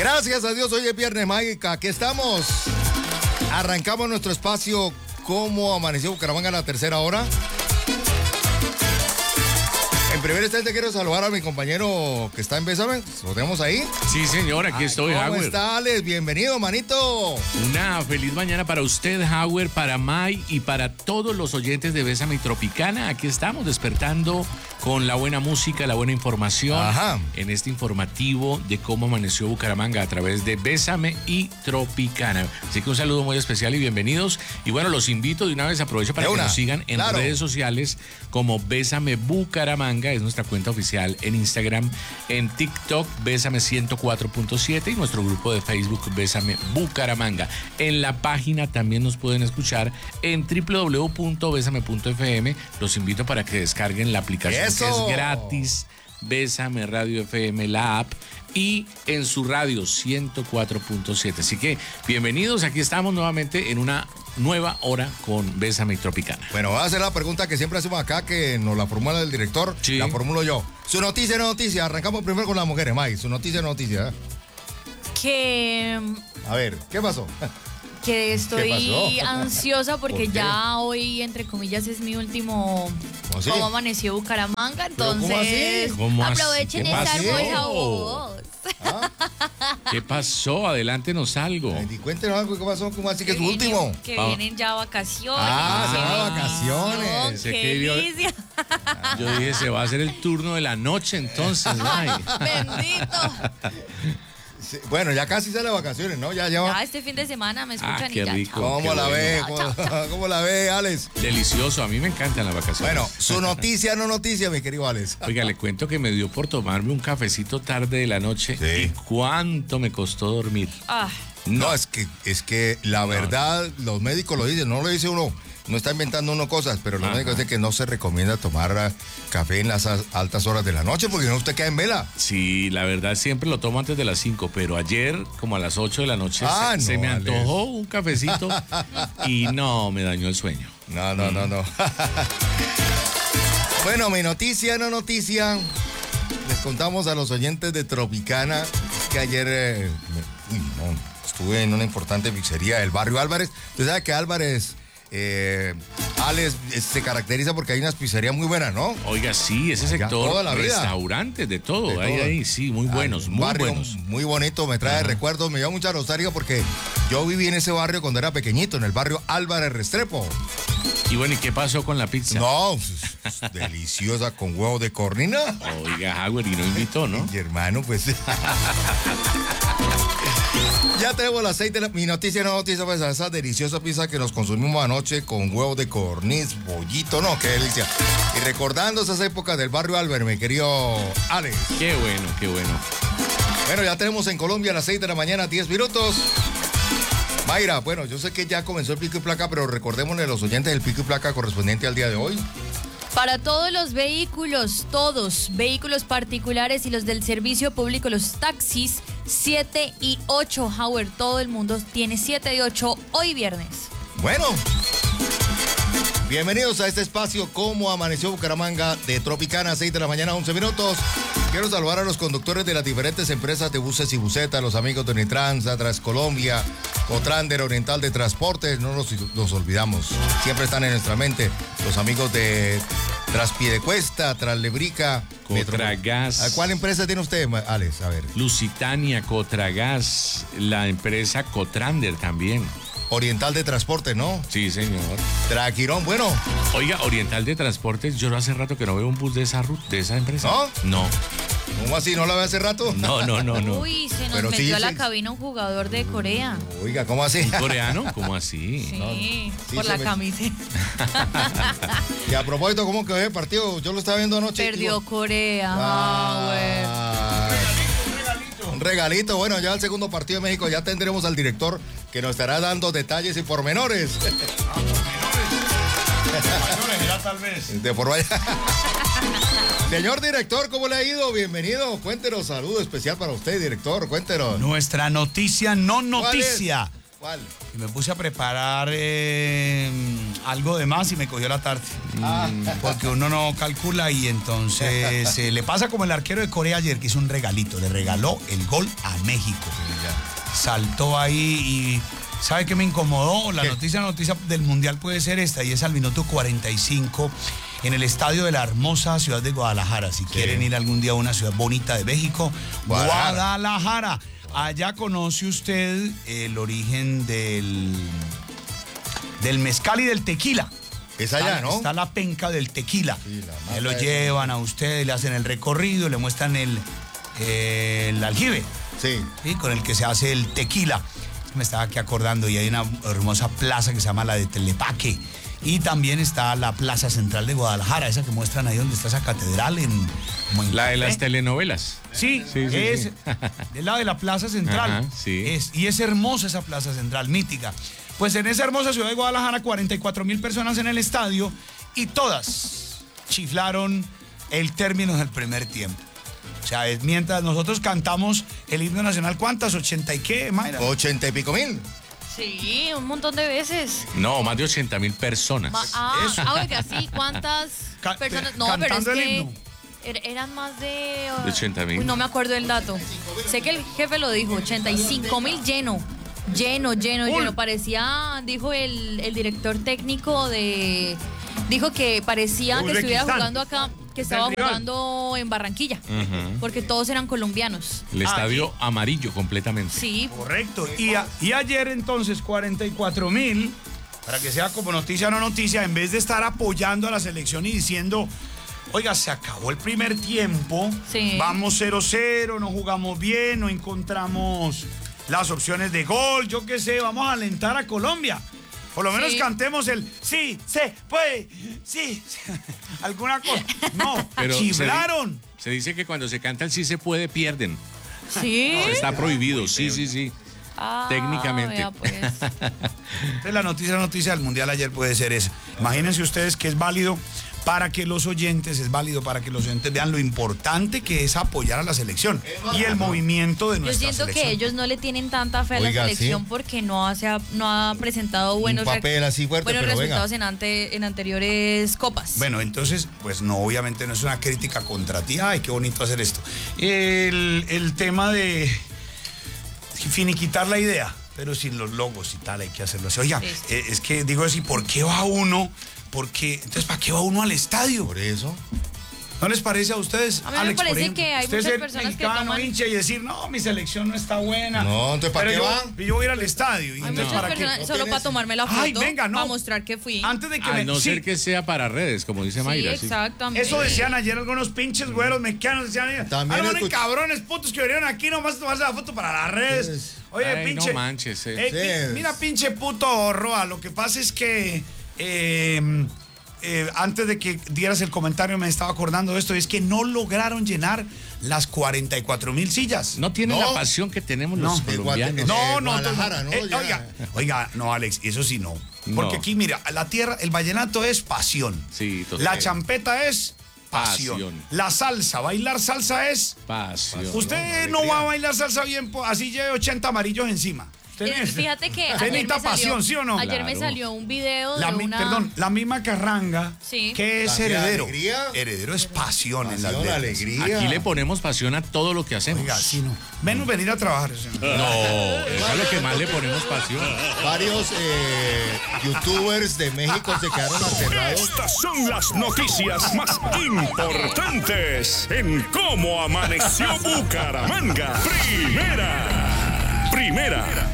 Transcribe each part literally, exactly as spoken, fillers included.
Gracias a Dios, hoy es viernes mágica, aquí estamos. Arrancamos nuestro espacio ¿Cómo amaneció Bucaramanga a la tercera hora? En primer instante quiero saludar a mi compañero que está en Bésame. ¿Lo tenemos ahí? Sí, señor, aquí Ay, estoy, ¿Cómo Howard. está, Alex? Bienvenido, manito. Una feliz mañana para usted, Howard, para May y para todos los oyentes de Bésame y Tropicana. Aquí estamos despertando con la buena música, la buena información. Ajá. En este informativo de cómo amaneció Bucaramanga a través de Bésame y Tropicana. Así que un saludo muy especial y bienvenidos. Y bueno, los invito de una vez, aprovecho para De que una. nos sigan en Claro. redes sociales como Bésame Bucaramanga, es nuestra cuenta oficial en Instagram, en TikTok Bésame ciento cuatro punto siete y nuestro grupo de Facebook Bésame Bucaramanga. En la página también nos pueden escuchar en doble u doble u doble u punto bésame punto efe eme. Los invito para que descarguen la aplicación ¡Eso! que es gratis, Bésame Radio F M, la app, y en su radio ciento cuatro punto siete. Así que bienvenidos, aquí estamos nuevamente en una nueva hora con Bésame y Tropicana. Bueno, voy a hacer la pregunta que siempre hacemos acá, que nos la formula el director, Sí. la formulo yo. Su noticia no noticia, arrancamos primero con las mujeres, May. Su noticia no noticia. ¿eh? Que, A ver, ¿qué pasó? que estoy pasó? ansiosa porque ¿Por qué? ya hoy, entre comillas, es mi último ¿Cómo así? cómo amaneció Bucaramanga. ¿Pero cómo así? Entonces, ¿Cómo así? aprovechen ¿Qué esa pasó? hermosa voz. ¿Qué pasó? Adelántenos algo. Ay, cuéntenos algo, ¿qué pasó? ¿Cómo así que es su vienen- último? Que Ah. vienen ya vacaciones. Ah, se van de Qué vacaciones. bendición, Sé qué que vio- delicia. Yo dije, se va a hacer el turno de la noche entonces. Ay. Bendito. Sí, bueno, ya casi sale de vacaciones, ¿no? Ya, ya. Ya este fin de semana me escuchan Ah, qué y ya. rico. chao. ¿Cómo qué la bueno. ve? Chao, ¿Cómo, cómo la ve, Alex? Delicioso, a mí me encantan las vacaciones. Bueno, su noticia no noticia, mi querido Alex. Oiga, le cuento que me dio por tomarme un cafecito tarde de la noche. Sí. ¿Y cuánto me costó dormir? Ah, No, es que, es que la verdad, los médicos lo dicen, no lo dice uno, no está inventando uno cosas, pero los Ajá. médicos dicen que no se recomienda tomar ah, café en las as- altas horas de la noche porque no usted queda en vela. Sí, la verdad siempre lo tomo antes de las cinco, pero ayer, como a las ocho de la noche, Ah, se, se no, me Alex. antojó un cafecito y no, me dañó el sueño. No, no, no, no. Bueno, mi noticia, no noticia. Les contamos a los oyentes de Tropicana que ayer eh, me- uy, no, estuve en una importante pizzería del barrio Álvarez. Usted sabe que Álvarez, eh, Alex, eh, se caracteriza porque hay unas pizzerías muy buenas, ¿no? Oiga, sí, ese Allá sector, toda la vida. restaurantes, de todo, De ahí, todo. ahí, sí, muy buenos, Ah, un muy barrio buenos. muy bonito, me trae Ajá. recuerdos, me dio mucha nostalgia porque yo viví en ese barrio cuando era pequeñito, en el barrio Álvarez Restrepo. Y bueno, ¿y qué pasó con la pizza? No, es- es deliciosa con huevo de cornina. Oiga, Howard, y no invitó, ¿no? Y hermano, pues. Ya tenemos las seis de la. Mi noticia no noticia, pues, esa deliciosa pizza que nos consumimos anoche con huevo de corniz, bollito, no, qué delicia. Y recordando esas épocas del barrio Álvarez, mi querido Alex. Qué bueno, qué bueno. Bueno, ya tenemos en Colombia a las seis de la mañana, diez minutos. Mayra, bueno, yo sé que ya comenzó el pico y placa, pero recordémosle a los oyentes el pico y placa correspondiente al día de hoy. para todos los vehículos, todos, vehículos particulares y los del servicio público, los taxis, siete y ocho, Howard, todo el mundo tiene siete y ocho hoy viernes. Bueno, bienvenidos a este espacio Cómo amaneció Bucaramanga de Tropicana, seis de la mañana, once minutos. Quiero saludar a los conductores de las diferentes empresas de buses y busetas, los amigos de Unitrans, Transcolombia, Cotrander, Oriental de Transportes, no nos, nos olvidamos, siempre están en nuestra mente. Los amigos de Traspiedecuesta, Translebrica, Cotragas. ¿A cuál empresa tiene usted, Alex? A ver. Lusitania, Cotragas, la empresa Cotrander también. Oriental de Transporte, ¿no? Sí, señor. Traquirón, bueno. Oiga, Oriental de Transportes, yo hace rato que no veo un bus de esa ruta, de esa empresa. ¿No? No. ¿Cómo así? ¿No la ve hace rato? No, no, no, no. Uy, se nos Pero metió sí, a la sí. cabina un jugador de Corea. Oiga, ¿cómo así? ¿Coreano? ¿Cómo así? Sí, No, sí por se la me- camiseta. Y a propósito, ¿cómo quedó el partido? Yo lo estaba viendo anoche. Perdió Digo, Corea, Howard. ah, un regalito. Bueno, ya el segundo partido de México ya tendremos al director que nos estará dando detalles y pormenores. Tal vez. De por allá. Señor director, ¿cómo le ha ido? Bienvenido. Cuéntenos, saludo especial para usted, director. Cuéntenos. Nuestra noticia no ¿Cuál es? noticia. ¿Cuál? Y me puse a preparar eh, algo de más y me cogió la tarde. Ah. Porque uno no calcula y entonces eh, le pasa como el arquero de Corea ayer, que hizo un regalito. Le regaló el gol a México. Saltó ahí y ¿sabe qué me incomodó? La ¿Qué? noticia, la noticia del Mundial puede ser esta y es al minuto cuarenta y cinco en el estadio de la hermosa ciudad de Guadalajara. Si sí. quieren ir algún día a una ciudad bonita de México, Guadalajara. Guadalajara. Allá conoce usted el origen del, del mezcal y del tequila. Es allá, está, ¿no? Está la penca del tequila. Sí, le lo llevan a usted, le hacen el recorrido, le muestran el, el aljibe. Sí. Sí. Con el que se hace el tequila. Me estaba aquí acordando y hay una hermosa plaza que se llama la de Telepaque. Y también está la Plaza Central de Guadalajara, esa que muestran ahí donde está esa catedral. en, en La de las telenovelas. Sí, sí, sí es sí. del lado de la Plaza Central. Ajá, sí. es, y es hermosa esa Plaza Central, mítica. Pues en esa hermosa ciudad de Guadalajara, cuarenta y cuatro mil personas en el estadio y todas chiflaron el término del primer tiempo. O sea, es mientras nosotros cantamos el himno nacional, ¿cuántas? ¿ochenta y qué, Mayra? Ochenta y pico mil. Sí, un montón de veces. No, más de ochenta mil personas. Ma- ah, Eso. ah, oiga, sí, ¿cuántas Ca- personas? eh, No, pero es cantando el que himno. er- eran más de... uh, De ochenta mil. Uy, no me acuerdo el dato. Sé que el jefe lo dijo, ochenta y cinco mil lleno. Lleno, lleno, Uy. lleno. Parecía, dijo el, el director técnico de... Dijo que parecía que estuviera Uzbekistán. jugando acá, que estaba Del rival. jugando en Barranquilla. Ujú. Porque todos eran colombianos. El estadio amarillo completamente. Sí. Correcto. Y, a- y ayer entonces cuarenta y cuatro mil, para que sea como noticia o no noticia, en vez de estar apoyando a la selección y diciendo, oiga, se acabó el primer tiempo, Sí. vamos cero cero, no jugamos bien, no encontramos las opciones de gol, yo qué sé, vamos a alentar a Colombia. Por lo menos Sí. cantemos el sí, se puede, sí, alguna cosa. No, Pero se- chiflaron. Se dice que cuando se canta el sí se puede, pierden. Sí. Está prohibido, sí, sí, sí. Ah, técnicamente. vea, pues. Entonces, la noticia, la noticia del Mundial ayer puede ser esa. Imagínense ustedes que es válido para que los oyentes, es válido para que los oyentes vean lo importante que es apoyar a la selección y el movimiento de Yo nuestra siento selección. que ellos no le tienen tanta fe a la Oiga, selección sí. porque no, hace, no ha presentado buenos, Un papel así fuerte, buenos pero resultados venga. en, ante, en anteriores copas. Bueno, entonces, pues no, obviamente no es una crítica contra ti. Ay, qué bonito hacer esto. El, el tema de finiquitar la idea, pero sin los logos y tal, hay que hacerlo así. Oiga, Listo. eh, es que digo así, ¿por qué va uno? Porque, entonces, ¿para qué va uno al estadio? Por eso. ¿No les parece a ustedes, A mí me Alex, por parece ejemplo, que hay usted muchas ser personas que mexicano, toman- hincha y decir, no, mi selección no está buena. No, entonces, ¿para Pero qué yo, van? Yo voy a ir al estadio. ¿Y Hay entonces muchas para qué? personas ¿No solo tienes? para tomarme la foto, Ay, venga, no. para mostrar que fui. Antes de que A me... no sí, ser que sea para redes, como dice Sí, Mayra. sí. exactamente. Eso decían ayer algunos pinches güeros mexicanos. Decían, También ah, no, escuché- cabrones putos que vinieron aquí nomás a tomarse la foto para las redes. Yes. Oye, Ay, pinche... no manches, eh. eh, pi- Sí. Mira, pinche puto Roa, lo que pasa es que... eh, eh, antes de que dieras el comentario me estaba acordando de esto, y es que no lograron llenar las cuarenta y cuatro mil sillas. No tiene No. la pasión que tenemos los No. colombianos. No. No, Eh, no, Guadalajara, no, ¿no? eh, Ya. oiga, oiga, no, Alex, eso sí no. Porque No. aquí, mira, la tierra, el vallenato es pasión. Sí, total. La champeta es pasión. Pasión. La salsa, bailar salsa es... Pasión. Usted no, alegría. va a bailar salsa bien, po- así lleve ochenta amarillos encima. Usted Eh, es- Fíjate que usted ayer me, necesita salió, pasión, ¿sí o no? ayer me Claro. salió un video La de mi- una... Perdón, la misma carranga Sí. que es Pasión, heredero. alegría. Heredero es pasión, en las Pasión, letras. alegría. Aquí le ponemos pasión a todo lo que hacemos. Oiga, sí, no. Menos venir a trabajar. señor. No, es a lo que más le ponemos pasión. Varios eh, youtubers de México se quedaron aterrados. Estas son las noticias más importantes en cómo amaneció Bucaramanga. Primera. Primera.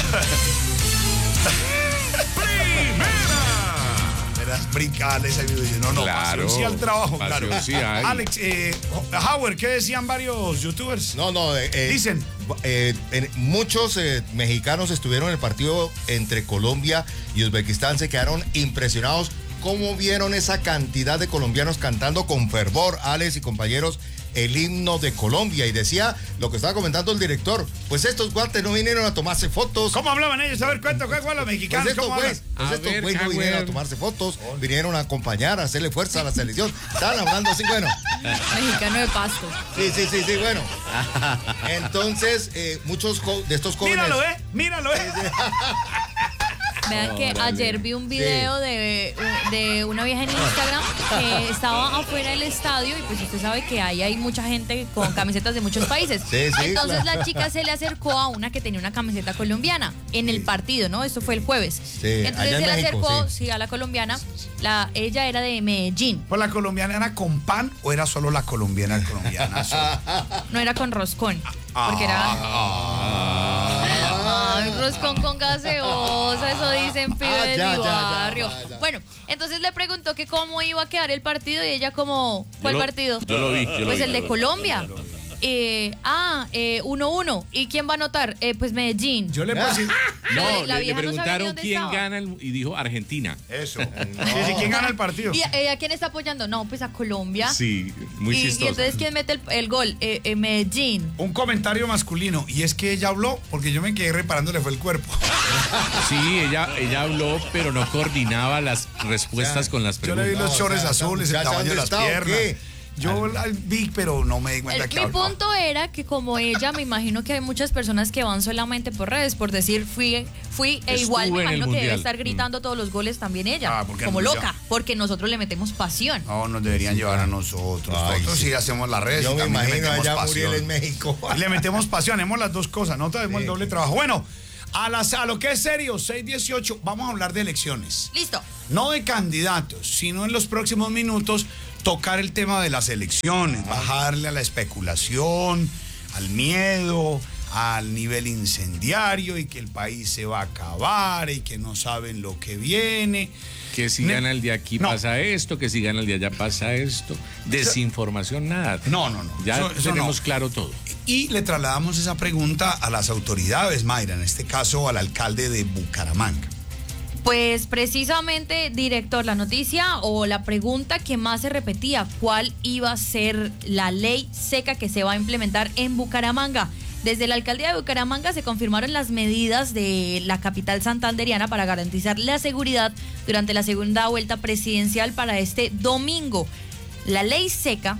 Verás, brincar ese video. No, no, Claro, pasión sí al trabajo, pasión claro. sí hay. Alex, eh, Howard, ¿qué decían varios youtubers? No, no, eh, eh, Dicen. eh, en- muchos eh, mexicanos estuvieron en el partido entre Colombia y Uzbekistán, se quedaron impresionados. ¿Cómo vieron esa cantidad de colombianos cantando con fervor, Alex y compañeros, el himno de Colombia? Y decía lo que estaba comentando el director, pues estos guates no vinieron a tomarse fotos. ¿Cómo hablaban ellos? A ver, cuenta, ¿cuál fue los Pues mexicanos? estos ¿Cómo güeyes, hablan? pues A estos ver, güeyes no Howard. vinieron a tomarse fotos, vinieron a acompañar, a hacerle fuerza a la selección. Estaban hablando así, bueno, Mexicano de Pasto. Sí, sí, sí, sí, bueno. Entonces, eh, muchos de estos jóvenes... Míralo, ¿eh? Míralo, ¿eh? Vean que ayer vi un video sí. de, de una vieja en Instagram que estaba afuera del estadio y pues usted sabe que ahí hay mucha gente con camisetas de muchos países. Sí, sí, Entonces claro. la chica se le acercó a una que tenía una camiseta colombiana en el partido, ¿no? Esto fue el jueves. Sí, Entonces se le México, acercó, sí. sí, a la colombiana. La, ella era de Medellín. ¿Pues la colombiana era con pan o era solo la colombiana colombiana? No era con roscón, porque era... Ay, roscón con gaseosa, eso dicen pibes Ah, de ya, mi ya, ya, barrio. ya, ya. Bueno, entonces le preguntó que cómo iba a quedar el partido y ella como, ¿cuál Yo lo- partido? yo lo vi, yo lo Pues vi, el yo de lo vi. Colombia. Eh, ah, eh, uno uno. ¿Y quién va a anotar? Eh, pues Medellín. Yo le puedo decir... La- No, la le, le vieja no sabía preguntaron dónde quién estaba. gana el- y dijo Argentina. Eso. Sí, sí, ¿quién gana el partido? ¿Y a, eh, a quién está apoyando? No, pues a Colombia. Sí, muy y, chistoso. y entonces, ¿quién mete el, el gol? Eh, eh, Medellín. Un comentario masculino, y es que ella habló porque yo me quedé reparándole fue el cuerpo. Sí, ella, ella habló, pero no coordinaba las respuestas con las Yo le vi preguntas. los chores o sea, azules, el ¿ya tamaño de dónde las está o piernas. qué? Yo la vi, pero no me di cuenta El- que mi hablaba. punto era que como ella, me imagino que hay muchas personas que van solamente por redes, por decir fui, fui e Estuve igual me en el imagino que debe Mundial. estar gritando todos los goles también ella, Ah, porque como no, loca, porque nosotros le metemos pasión. No, nos deberían llevar a nosotros. Ay, Nosotros sí. sí. hacemos las redes. Yo y me también le imagino metemos allá pasión. Muriel en México. Y le metemos pasión, hemos las dos cosas, no tenemos Sí. el doble trabajo. Bueno, a, las, a lo que es serio, seis dieciocho, vamos a hablar de elecciones. Listo. No de candidatos, sino en los próximos minutos tocar el tema de las elecciones, bajarle a la especulación, al miedo, al nivel incendiario y que el país se va a acabar y que no saben lo que viene. Que si Ne- gana el de aquí No. pasa esto, que si gana el de allá pasa esto. Desinformación, nada. No, no, no. Ya Eso- eso tenemos no. claro todo. Y le trasladamos esa pregunta a las autoridades, Mayra, en este caso al alcalde de Bucaramanga. Pues precisamente, director, la noticia o la pregunta que más se repetía, ¿cuál iba a ser la ley seca que se va a implementar en Bucaramanga? Desde la alcaldía de Bucaramanga se confirmaron las medidas de la capital santanderiana para garantizar la seguridad durante la segunda vuelta presidencial para este domingo. La ley seca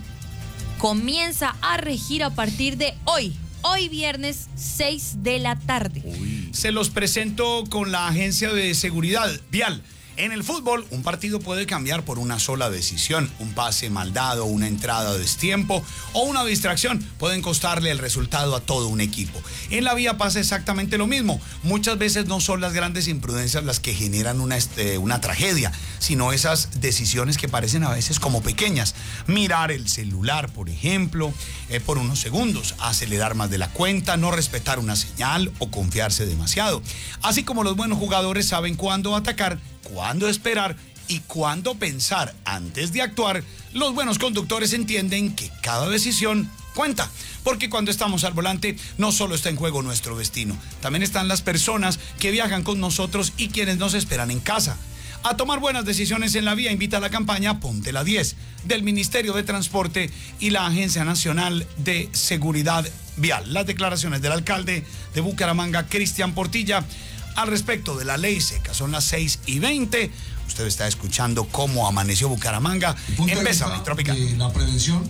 comienza a regir a partir de hoy, hoy viernes seis de la tarde. Se los presento con la Agencia de Seguridad Vial. En el fútbol, un partido puede cambiar por una sola decisión. Un pase mal dado, una entrada a destiempo o una distracción pueden costarle el resultado a todo un equipo. En la vía pasa exactamente lo mismo. Muchas veces no son las grandes imprudencias las que generan una, este, una tragedia, sino esas decisiones que parecen a veces como pequeñas. Mirar el celular, por ejemplo, eh, por unos segundos, acelerar más de la cuenta, no respetar una señal o confiarse demasiado. Así como los buenos jugadores saben cuándo atacar, cuándo esperar y cuándo pensar antes de actuar, los buenos conductores entienden que cada decisión cuenta, porque cuando estamos al volante no solo está en juego nuestro destino, también están las personas que viajan con nosotros y quienes nos esperan en casa. A tomar buenas decisiones en la vía invita a la campaña Ponte la diez del Ministerio de Transporte y la Agencia Nacional de Seguridad Vial. Las declaraciones del alcalde de Bucaramanga, Cristian Portilla, al respecto de la ley seca. Son las seis y veinte. Usted está escuchando Cómo Amaneció Bucaramanga Punto en de Bésame vista Tropical. de la prevención,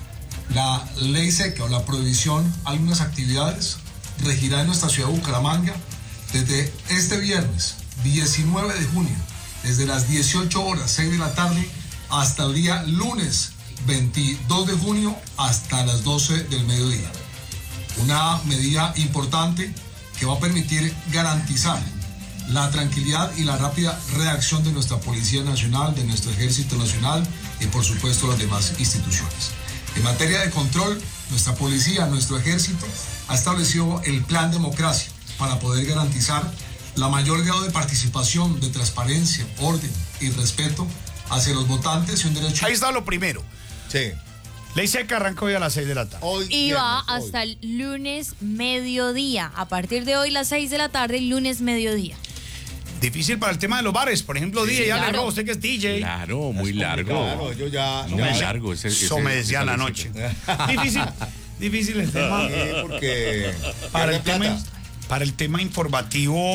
la ley seca o la prohibición a algunas actividades regirá en nuestra ciudad de Bucaramanga desde este viernes diecinueve de junio, desde las dieciocho horas, seis de la tarde, hasta el día lunes veintidós de junio, hasta las doce del mediodía. Una medida importante que va a permitir garantizar la tranquilidad y la rápida reacción de nuestra Policía Nacional, de nuestro Ejército Nacional y por supuesto las demás instituciones. En materia de control, nuestra policía, nuestro ejército ha establecido el Plan Democracia para poder garantizar la mayor grado de participación, de transparencia, orden y respeto hacia los votantes y un derecho... Ahí está lo primero. Sí. Ley seca arrancó hoy a las seis de la tarde. Hoy Y va viernes, hoy. hasta el lunes mediodía. A partir de hoy, las seis de la tarde, lunes mediodía. Difícil para el tema de los bares. Por ejemplo, D J, ya claro. le robo, usted que es D J. Claro, muy largo. Claro, yo ya. Muy ya- largo. Ese, ese- Eso me decían esa anoche. lista. Difícil, difícil el tema. Sí, porque. Para pierde el, tema, plata. para el tema informativo,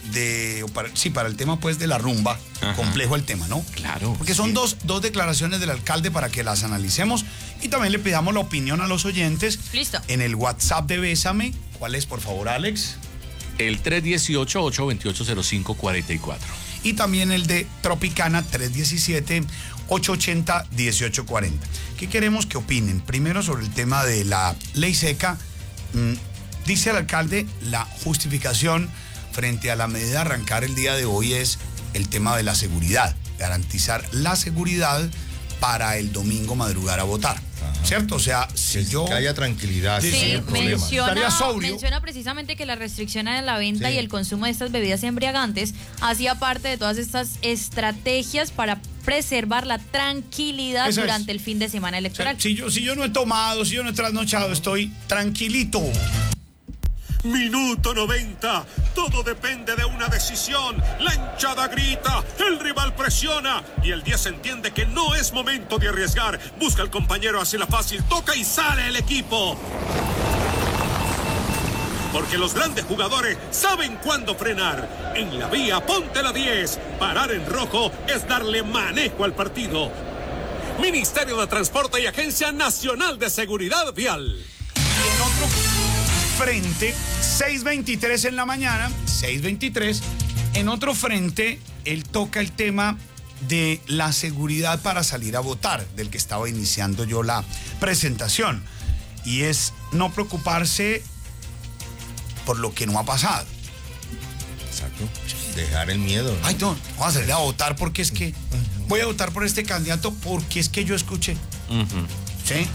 de, o para, sí, para el tema pues de la rumba, Ajá. complejo el tema, ¿no? Claro. Porque son sí. dos, dos declaraciones del alcalde para que las analicemos y también le pidamos la opinión a los oyentes. Listo. En el WhatsApp de Bésame. ¿Cuál es, por favor, Alex? El tres dieciocho, ocho veintiocho, cero cinco cuarenta y cuatro. Y también el de Tropicana tres diecisiete, ocho ochenta, dieciocho cuarenta. ¿Qué queremos que opinen? Primero sobre el tema de la ley seca. Mm, dice el alcalde, la justificación frente a la medida de arrancar el día de hoy es el tema de la seguridad, garantizar la seguridad para el domingo madrugar a votar. Ajá. ¿Cierto? O sea, si que, yo... que haya tranquilidad. Sí, sin Sí, problemas. menciona, Estaría sobrio. menciona precisamente que la restricción a la venta Sí. y el consumo de estas bebidas embriagantes hacía parte de todas estas estrategias para preservar la tranquilidad Eso es. durante el fin de semana O sea, electoral. si, yo, si yo no he tomado, si yo no he trasnochado, estoy tranquilito. Minuto noventa. Todo depende de una decisión. La hinchada grita, el rival presiona y el diez entiende que no es momento de arriesgar. Busca al compañero, hace la fácil, toca y sale el equipo. Porque los grandes jugadores saben cuándo frenar. En la vía, ponte la diez. Parar en rojo es darle manejo al partido. Ministerio de Transporte y Agencia Nacional de Seguridad Vial. Y en otro frente, seis veintitrés en la mañana, seis veintitrés, en otro frente, él toca el tema de la seguridad para salir a votar, del que estaba iniciando yo la presentación. Y es no preocuparse por lo que no ha pasado. Exacto. Dejar el miedo, ¿no? Ay, no, voy a salir a votar porque es que voy a votar por este candidato porque es que yo escuché. Uh-huh. ¿Sí?